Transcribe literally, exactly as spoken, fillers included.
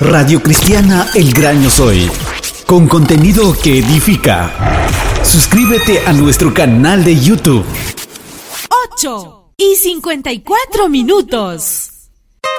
Radio Cristiana El Gran Yo Soy, con contenido que edifica. Suscríbete a nuestro canal de YouTube. ocho y cincuenta y cuatro minutos.